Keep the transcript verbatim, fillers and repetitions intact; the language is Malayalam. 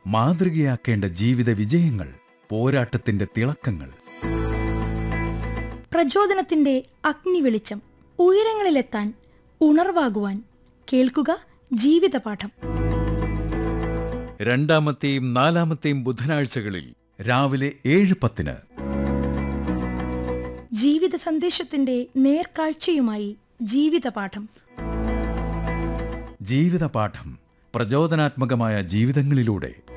മാതൃകയാക്കേണ്ട ജീവിത വിജയങ്ങൾ, പോരാട്ടത്തിന്റെ തിളക്കങ്ങൾ. പ്രചോദനത്തിന്റെ അഗ്നി വെളിച്ചം, ഉയരങ്ങളിലെത്താൻ ഉണർവാകുവാൻ. കേൾക്കുക ജീവിതപാഠം. രണ്ടാമത്തെയും നാലാമത്തെയും ബുധനാഴ്ചകളിൽ രാവിലെ ഏഴ് പത്തിന്. ജീവിത സന്ദേശത്തിന്റെ നേർക്കാഴ്ചയുമായി ജീവിതപാഠം. ജീവിതപാഠം, പ്രചോദനാത്മകമായ ജീവിതങ്ങളിലൂടെ.